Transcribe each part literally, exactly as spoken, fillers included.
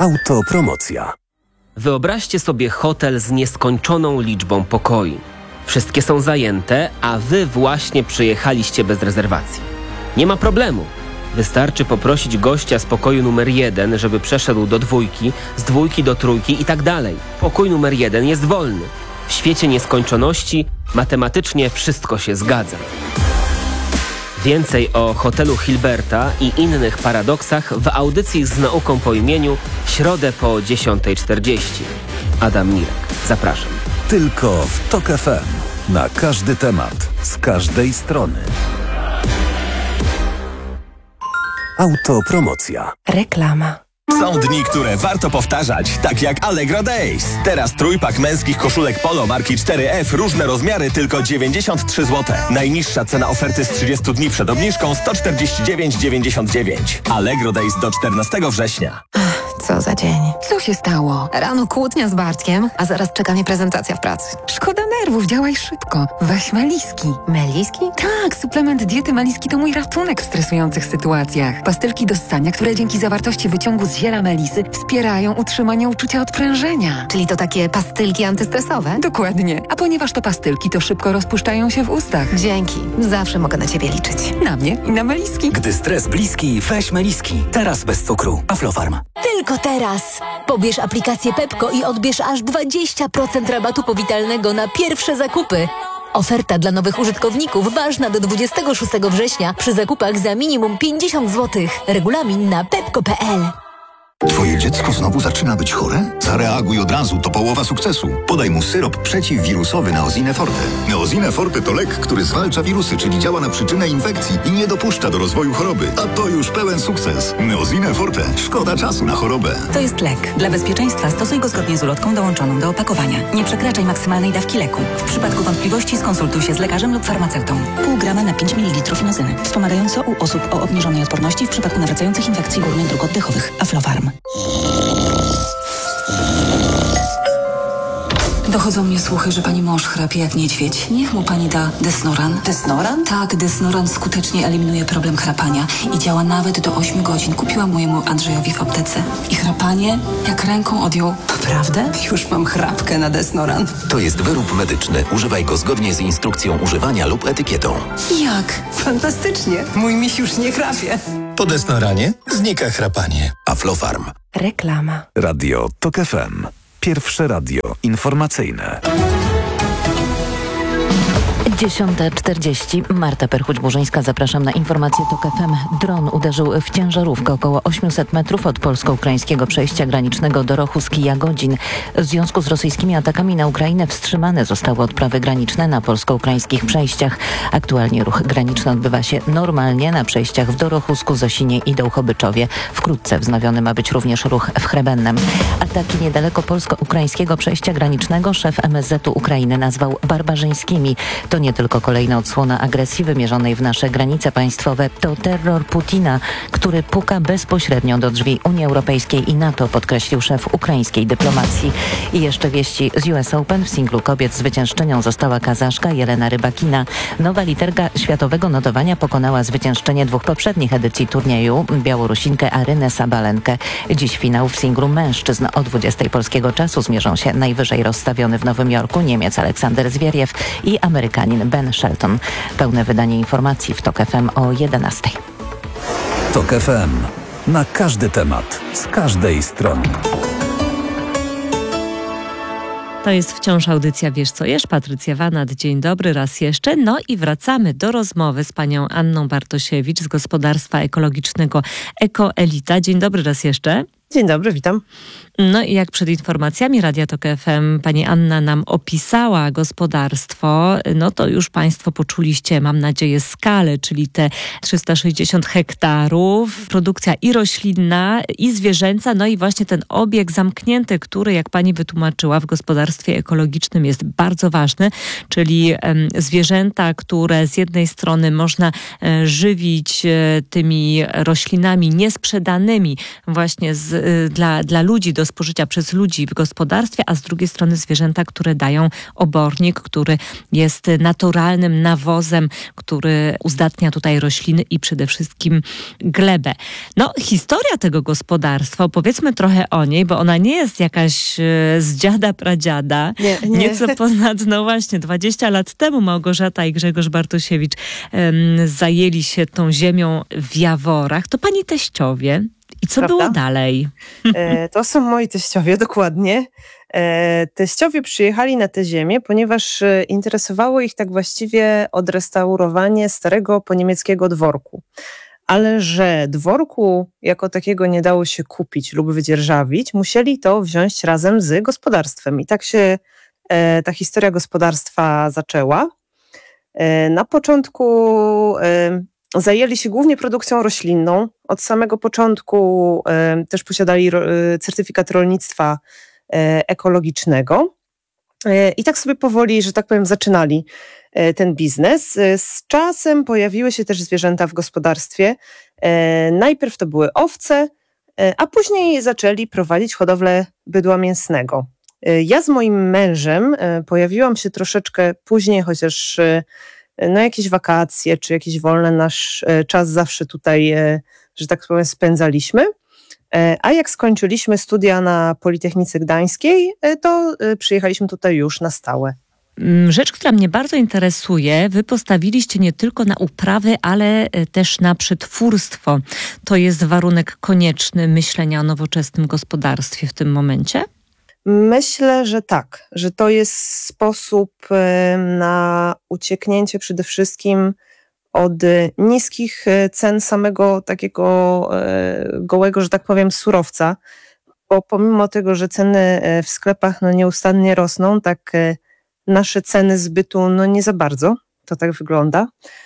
Autopromocja. Wyobraźcie sobie hotel z nieskończoną liczbą pokoi. Wszystkie są zajęte, a wy właśnie przyjechaliście bez rezerwacji. Nie ma problemu. Wystarczy poprosić gościa z pokoju numer jeden, żeby przeszedł do dwójki, z dwójki do trójki i tak dalej. Pokój numer jeden jest wolny. W świecie nieskończoności matematycznie wszystko się zgadza. Więcej o hotelu Hilberta i innych paradoksach w audycji z nauką po imieniu w środę po dziesiątej czterdzieści. Adam Mirek. Zapraszam. Tylko w Tok F M. Na każdy temat, z każdej strony. Autopromocja. Reklama. Są dni, które warto powtarzać, tak jak Allegro Days. Teraz trójpak męskich koszulek Polo marki cztery F, różne rozmiary, tylko dziewięćdziesiąt trzy złote. Najniższa cena oferty z trzydziestu dni przed obniżką sto czterdzieści dziewięć dziewięćdziesiąt dziewięć. Allegro Days do czternastego września. Co za dzień. Co się stało? Rano kłótnia z Bartkiem, a zaraz czeka mnie prezentacja w pracy. Szkoda nerwów, działaj szybko. Weź Meliski. Meliski? Tak, suplement diety Meliski to mój ratunek w stresujących sytuacjach. Pastylki do ssania, które dzięki zawartości wyciągu z ziela melisy wspierają utrzymanie uczucia odprężenia. Czyli to takie pastylki antystresowe? Dokładnie. A ponieważ to pastylki, to szybko rozpuszczają się w ustach. Dzięki. Zawsze mogę na ciebie liczyć. Na mnie i na Meliski. Gdy stres bliski, weź Meliski. Teraz bez cukru. Aflofarm. Tylko teraz. Pobierz aplikację Pepko i odbierz aż dwadzieścia procent rabatu powitalnego na pierwsze zakupy. Oferta dla nowych użytkowników ważna do dwudziestego szóstego września przy zakupach za minimum pięćdziesiąt złotych. Regulamin na pepko kropka p l. Twoje dziecko znowu zaczyna być chore? Zareaguj od razu, to połowa sukcesu. Podaj mu syrop przeciwwirusowy Neosine Forte. Neosine Forte to lek, który zwalcza wirusy, czyli działa na przyczynę infekcji i nie dopuszcza do rozwoju choroby. A to już pełen sukces. Neosine Forte. Szkoda czasu na chorobę. To jest lek. Dla bezpieczeństwa stosuj go zgodnie z ulotką dołączoną do opakowania. Nie przekraczaj maksymalnej dawki leku. W przypadku wątpliwości skonsultuj się z lekarzem lub farmaceutą. Pół grama na pięć mililitrów inozyny. Wspomagająco u osób o obniżonej odporności w przypadku nawracających infekcji górnych dróg oddechowych. Aflofarm. Dochodzą mnie słuchy, że pani mąż chrapie jak niedźwiedź. Niech mu pani da Desnoran. Desnoran? Tak, Desnoran skutecznie eliminuje problem chrapania i działa nawet do ośmiu godzin. Kupiłam mojemu Andrzejowi w aptece. I chrapanie jak ręką odjął. Naprawdę? Już mam chrapkę na Desnoran. To jest wyrób medyczny. Używaj go zgodnie z instrukcją używania lub etykietą. Jak? Fantastycznie. Mój miś już nie chrapie. Po Desnoranie znika chrapanie. Aflofarm. Reklama. Radio Tok F M. Pierwsze radio informacyjne. dziesiąta czterdzieści. Marta Perchuć-Burzyńska, zapraszam na informację Tok F M. Dron uderzył w ciężarówkę około osiemset metrów od polsko-ukraińskiego przejścia granicznego do Rochuski Jagodzin. W związku z rosyjskimi atakami na Ukrainę wstrzymane zostały odprawy graniczne na polsko-ukraińskich przejściach. Aktualnie ruch graniczny odbywa się normalnie na przejściach w Dorochusku, Zosinie i Dołchobyczowie. Wkrótce wznowiony ma być również ruch w Chrebennem. Ataki niedaleko polsko-ukraińskiego przejścia granicznego szef M S Z u Ukrainy nazwał barbarzyńskimi. To nie tylko kolejna odsłona agresji wymierzonej w nasze granice państwowe. To terror Putina, który puka bezpośrednio do drzwi Unii Europejskiej i NATO, podkreślił szef ukraińskiej dyplomacji. I jeszcze wieści z U S Open. W singlu kobiet zwyciężczynią została Kazaszka Jelena Rybakina. Nowa literka światowego notowania pokonała zwyciężczynię dwóch poprzednich edycji turnieju, Białorusinkę Arynę Sabalenkę. Dziś finał w singlu mężczyzn. O dwudziestej polskiego czasu zmierzą się najwyżej rozstawiony w Nowym Jorku Niemiec Aleksander Zwieriew i Amerykanin Ben Shelton. Pełne wydanie informacji w Tok F M o jedenastej. Tok F M. Na każdy temat, z każdej strony. To jest wciąż audycja Wiesz co jesz? Patrycja Wanat, dzień dobry raz jeszcze. No i wracamy do rozmowy z panią Anną Bartosiewicz z gospodarstwa ekologicznego Ekoelita. Dzień dobry raz jeszcze. Dzień dobry, witam. No i jak przed informacjami Radia Tok F M pani Anna nam opisała gospodarstwo, no to już państwo poczuliście, mam nadzieję, skalę, czyli te trzysta sześćdziesiąt hektarów, produkcja i roślinna, i zwierzęca, no i właśnie ten obieg zamknięty, który, jak pani wytłumaczyła, w gospodarstwie ekologicznym jest bardzo ważny, czyli um, zwierzęta, które z jednej strony można e, żywić e, tymi roślinami niesprzedanymi właśnie z dla, dla ludzi, do spożycia przez ludzi w gospodarstwie, a z drugiej strony zwierzęta, które dają obornik, który jest naturalnym nawozem, który uzdatnia tutaj rośliny i przede wszystkim glebę. No, historia tego gospodarstwa, opowiedzmy trochę o niej, bo ona nie jest jakaś z dziada pradziada. Nie, nie. Nieco ponad, no właśnie, dwadzieścia lat temu Małgorzata i Grzegorz Bartosiewicz um, zajęli się tą ziemią w Jaworach. To pani teściowie. I co Prawda? było dalej? E, to są moi teściowie, dokładnie. E, teściowie przyjechali na tę ziemię, ponieważ e, interesowało ich tak właściwie odrestaurowanie starego poniemieckiego dworku. Ale że dworku jako takiego nie dało się kupić lub wydzierżawić, musieli to wziąć razem z gospodarstwem. I tak się e, ta historia gospodarstwa zaczęła. E, na początku e, zajęli się głównie produkcją roślinną. Od samego początku e, też posiadali ro, e, certyfikat rolnictwa e, ekologicznego. E, I tak sobie powoli, że tak powiem, zaczynali e, ten biznes. E, z czasem pojawiły się też zwierzęta w gospodarstwie. E, najpierw to były owce, e, a później zaczęli prowadzić hodowlę bydła mięsnego. E, ja z moim mężem e, pojawiłam się troszeczkę później, chociaż e, no jakieś wakacje, czy jakiś wolny nasz czas zawsze tutaj, że tak powiem, spędzaliśmy. A jak skończyliśmy studia na Politechnice Gdańskiej, to przyjechaliśmy tutaj już na stałe. Rzecz, która mnie bardzo interesuje, wy postawiliście nie tylko na uprawy, ale też na przetwórstwo. To jest warunek konieczny myślenia o nowoczesnym gospodarstwie w tym momencie? Myślę, że tak, że to jest sposób na ucieknięcie przede wszystkim od niskich cen samego takiego gołego, że tak powiem, surowca, bo pomimo tego, że ceny w sklepach no nieustannie rosną, tak nasze ceny zbytu no nie za bardzo, to tak wygląda.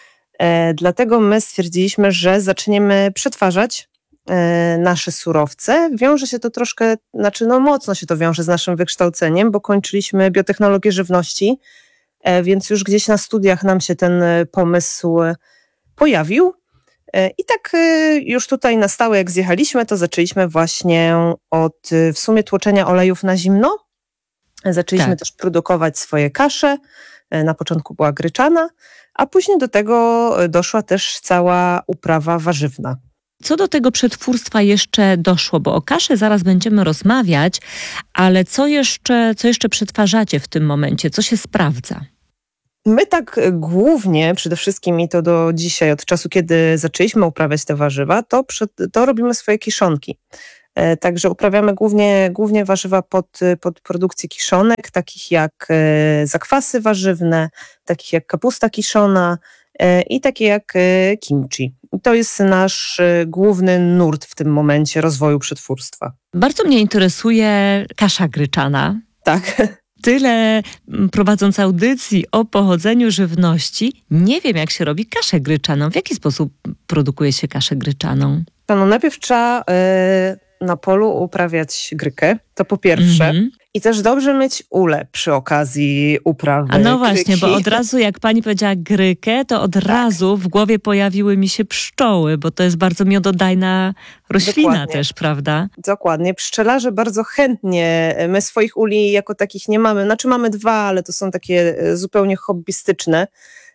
Dlatego my stwierdziliśmy, że zaczniemy przetwarzać nasze surowce. Wiąże się to troszkę, znaczy no mocno się to wiąże z naszym wykształceniem, bo kończyliśmy biotechnologię żywności, więc już gdzieś na studiach nam się ten pomysł pojawił. I tak już tutaj na stałe jak zjechaliśmy, to zaczęliśmy właśnie od w sumie tłoczenia olejów na zimno. Zaczęliśmy tak. też produkować swoje kasze. Na początku była gryczana, a później do tego doszła też cała uprawa warzywna. Co do tego przetwórstwa jeszcze doszło, bo o kaszy zaraz będziemy rozmawiać, ale co jeszcze, co jeszcze przetwarzacie w tym momencie? Co się sprawdza? My tak głównie, przede wszystkim i to do dzisiaj, od czasu, kiedy zaczęliśmy uprawiać te warzywa, to, przed, to robimy swoje kiszonki. E, także uprawiamy głównie, głównie warzywa pod, pod produkcję kiszonek, takich jak e, zakwasy warzywne, takich jak kapusta kiszona e, i takie jak e, kimchi. I to jest nasz e, główny nurt w tym momencie rozwoju przetwórstwa. Bardzo mnie interesuje kasza gryczana. Tak. Tyle prowadząc audycji o pochodzeniu żywności, nie wiem jak się robi kaszę gryczaną. W jaki sposób produkuje się kaszę gryczaną? No najpierw trzeba y, na polu uprawiać grykę, to po pierwsze. Mm-hmm. I też dobrze mieć ule przy okazji uprawy A no właśnie, gryki. bo od razu jak pani powiedziała grykę, to od tak. razu w głowie pojawiły mi się pszczoły, bo to jest bardzo miododajna roślina Dokładnie. też, prawda? Dokładnie. Pszczelarze bardzo chętnie, my swoich uli jako takich nie mamy, znaczy mamy dwa, ale to są takie zupełnie hobbystyczne,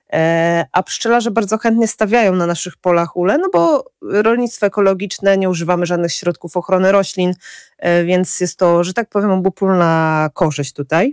a pszczelarze bardzo chętnie stawiają na naszych polach ule, no bo rolnictwo ekologiczne, nie używamy żadnych środków ochrony roślin, więc jest to, że tak powiem, obopólna korzyść tutaj.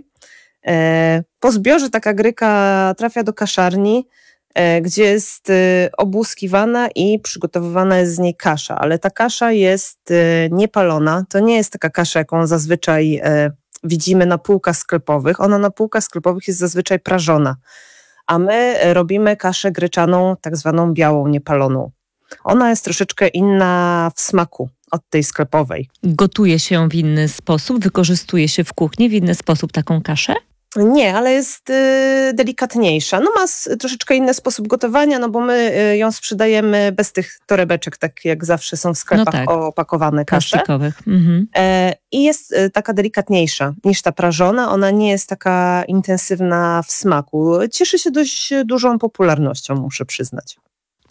Po zbiorze taka gryka trafia do kaszarni, gdzie jest obłuskiwana i przygotowywana jest z niej kasza, ale ta kasza jest niepalona, to nie jest taka kasza, jaką zazwyczaj widzimy na półkach sklepowych, ona na półkach sklepowych jest zazwyczaj prażona. A my robimy kaszę gryczaną, tak zwaną białą, niepaloną. Ona jest troszeczkę inna w smaku od tej sklepowej. Gotuje się w inny sposób? Wykorzystuje się w kuchni w inny sposób taką kaszę? Nie, ale jest y, delikatniejsza. No ma s, troszeczkę inny sposób gotowania, no bo my y, ją sprzedajemy bez tych torebeczek, tak jak zawsze są w sklepach no tak. opakowane kasze. Plastikowych. Mhm. E, I jest y, taka delikatniejsza niż ta prażona. Ona nie jest taka intensywna w smaku. Cieszy się dość dużą popularnością, muszę przyznać.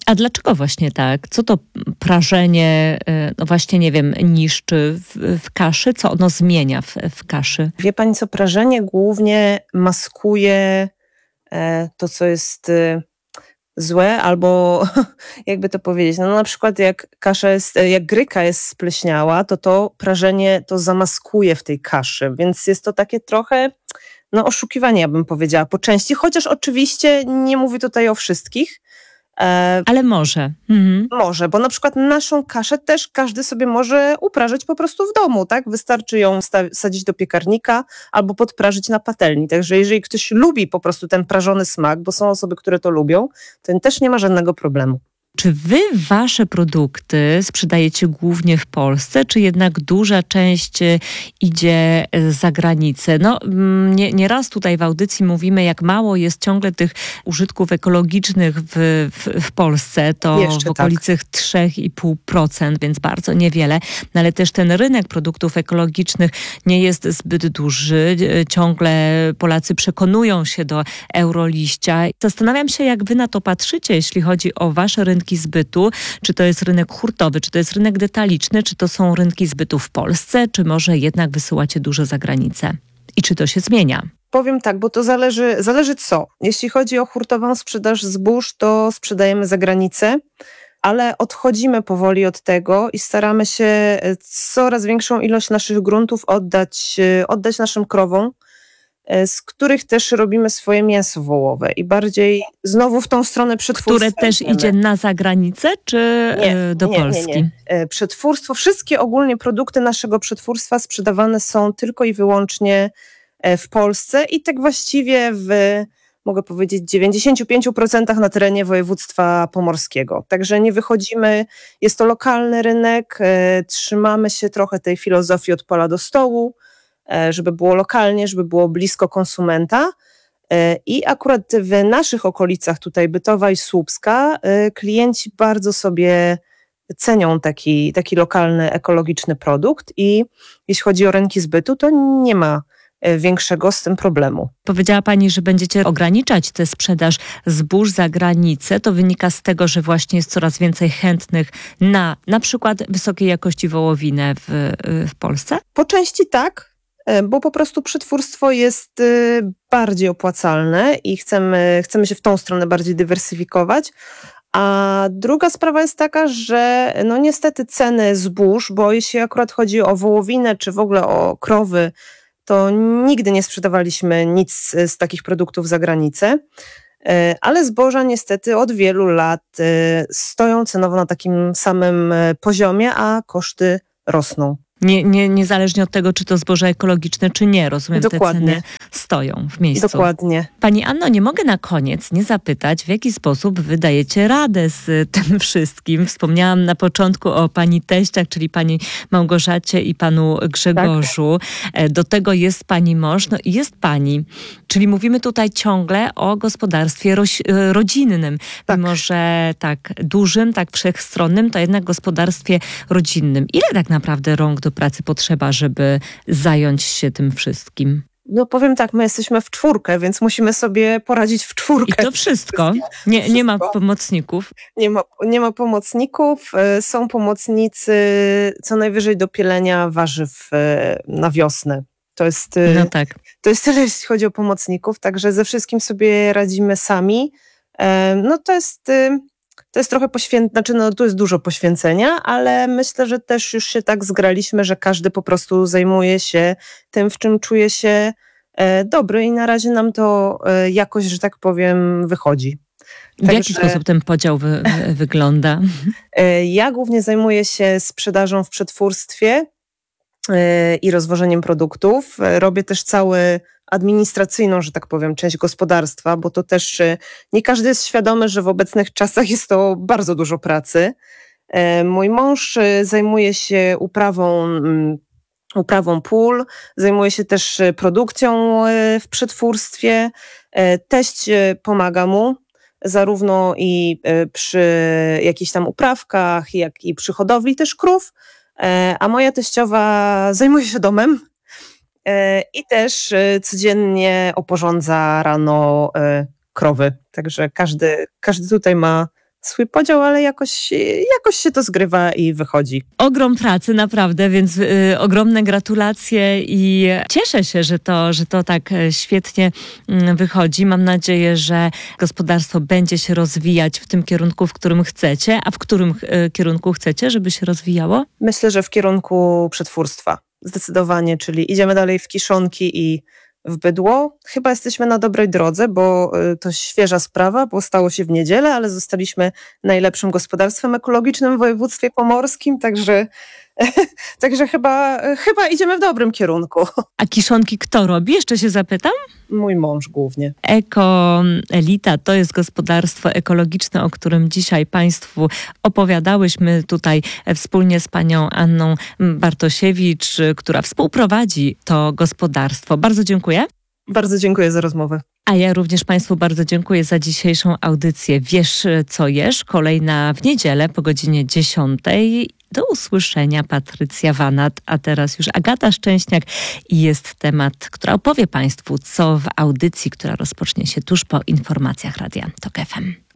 A dlaczego właśnie tak? Co to prażenie, no właśnie nie wiem, niszczy w, w kaszy? Co ono zmienia w, w kaszy? Wie pani co, prażenie głównie maskuje e, to, co jest e, złe, albo jakby to powiedzieć, no na przykład jak kasza jest, jak gryka jest spleśniała, to to prażenie to zamaskuje w tej kaszy, więc jest to takie trochę no oszukiwanie, ja bym powiedziała, po części, chociaż oczywiście nie mówię tutaj o wszystkich. E, Ale może. Mhm. Może, bo na przykład naszą kaszę też każdy sobie może uprażyć po prostu w domu, tak? Wystarczy ją sta- sadzić do piekarnika albo podprażyć na patelni. Także jeżeli ktoś lubi po prostu ten prażony smak, bo są osoby, które to lubią, to też nie ma żadnego problemu. Czy wy wasze produkty sprzedajecie głównie w Polsce, czy jednak duża część idzie za granicę? No, nie, nie raz tutaj w audycji mówimy, jak mało jest ciągle tych użytków ekologicznych w, w, w Polsce. To Jeszcze w okolicy tak. trzy i pół procent, więc bardzo niewiele. No, ale też ten rynek produktów ekologicznych nie jest zbyt duży. Ciągle Polacy przekonują się do Euroliścia. Zastanawiam się, jak wy na to patrzycie, jeśli chodzi o wasze rynki zbytu, czy to jest rynek hurtowy, czy to jest rynek detaliczny, czy to są rynki zbytu w Polsce, czy może jednak wysyłacie dużo za granicę? I czy to się zmienia? Powiem tak, bo to zależy, zależy co. Jeśli chodzi o hurtową sprzedaż zbóż, to sprzedajemy za granicę, ale odchodzimy powoli od tego i staramy się coraz większą ilość naszych gruntów oddać, oddać naszym krowom, z których też robimy swoje mięso wołowe i bardziej znowu w tą stronę przetwórstwa. Które też idziemy. idzie na zagranicę, czy nie, do nie, Polski? Nie, nie. Przetwórstwo, wszystkie ogólnie produkty naszego przetwórstwa sprzedawane są tylko i wyłącznie w Polsce i tak właściwie w, mogę powiedzieć, dziewięćdziesiąt pięć procent na terenie województwa pomorskiego. Także nie wychodzimy, jest to lokalny rynek, trzymamy się trochę tej filozofii od pola do stołu, żeby było lokalnie, żeby było blisko konsumenta. I akurat w naszych okolicach, tutaj Bytowa i Słupska, klienci bardzo sobie cenią taki, taki lokalny, ekologiczny produkt i jeśli chodzi o rynki zbytu, to nie ma większego z tym problemu. Powiedziała pani, że będziecie ograniczać tę sprzedaż zbóż za granicę. To wynika z tego, że właśnie jest coraz więcej chętnych na na przykład wysokiej jakości wołowinę w, w Polsce? Po części tak, bo po prostu przetwórstwo jest bardziej opłacalne i chcemy, chcemy się w tą stronę bardziej dywersyfikować. A druga sprawa jest taka, że no niestety ceny zbóż, bo jeśli akurat chodzi o wołowinę czy w ogóle o krowy, to nigdy nie sprzedawaliśmy nic z takich produktów za granicę, ale zboża niestety od wielu lat stoją cenowo na takim samym poziomie, a koszty rosną. Nie, nie, niezależnie od tego, czy to zboże ekologiczne, czy nie. Rozumiem, Dokładnie. te ceny stoją w miejscu. Dokładnie. Pani Anno, nie mogę na koniec nie zapytać, w jaki sposób wy dajecie radę z tym wszystkim. Wspomniałam na początku o pani teściach, czyli pani Małgorzacie i panu Grzegorzu. Tak. Do tego jest pani mąż, no i jest pani. Czyli mówimy tutaj ciągle o gospodarstwie roś, rodzinnym. Tak. Mimo, że tak dużym, tak wszechstronnym, to jednak gospodarstwie rodzinnym. Ile tak naprawdę rąk do pracy potrzeba, żeby zająć się tym wszystkim? No powiem tak, my jesteśmy w czwórkę, więc musimy sobie poradzić w czwórkę. I to wszystko? Nie, wszystko. Nie ma pomocników? Nie ma, nie ma pomocników. Są pomocnicy co najwyżej do pielenia warzyw na wiosnę. To jest, no tak. To jest tyle, jeśli chodzi o pomocników, także ze wszystkim sobie radzimy sami. No to jest... To jest trochę poświęcenia, znaczy no tu jest dużo poświęcenia, ale myślę, że też już się tak zgraliśmy, że każdy po prostu zajmuje się tym, w czym czuje się e, dobry i na razie nam to e, jakoś, że tak powiem, wychodzi. W Także, jaki sposób ten podział wy, wy, wygląda? E, ja głównie zajmuję się sprzedażą w przetwórstwie e, i rozwożeniem produktów. E, robię też cały administracyjną, że tak powiem, część gospodarstwa, bo to też nie każdy jest świadomy, że w obecnych czasach jest to bardzo dużo pracy. Mój mąż zajmuje się uprawą, uprawą pól, zajmuje się też produkcją w przetwórstwie. Teść pomaga mu zarówno i przy jakichś tam uprawkach, jak i przy hodowli też krów, a moja teściowa zajmuje się domem. I też codziennie oporządza rano krowy. Także każdy, każdy tutaj ma swój podział, ale jakoś, jakoś się to zgrywa i wychodzi. Ogrom pracy naprawdę, więc y, ogromne gratulacje i cieszę się, że to, że to tak świetnie y, wychodzi. Mam nadzieję, że gospodarstwo będzie się rozwijać w tym kierunku, w którym chcecie. A w którym y, kierunku chcecie, żeby się rozwijało? Myślę, że w kierunku przetwórstwa. Zdecydowanie, czyli idziemy dalej w kiszonki i w bydło. Chyba jesteśmy na dobrej drodze, bo to świeża sprawa, bo stało się w niedzielę, ale zostaliśmy najlepszym gospodarstwem ekologicznym w województwie pomorskim, także, także chyba, chyba idziemy w dobrym kierunku. A kiszonki kto robi? Jeszcze się zapytam? Mój mąż głównie. Eko Elita to jest gospodarstwo ekologiczne, o którym dzisiaj Państwu opowiadałyśmy tutaj wspólnie z panią Anną Bartosiewicz, która współprowadzi to gospodarstwo. Bardzo dziękuję. Bardzo dziękuję za rozmowę. A ja również Państwu bardzo dziękuję za dzisiejszą audycję Wiesz co jesz? Kolejna w niedzielę po godzinie dziesiątej. Do usłyszenia, Patrycja Wanat, a teraz już Agata Szczęśniak i jest temat, która opowie Państwu, co w audycji, która rozpocznie się tuż po informacjach Radia Tok F M.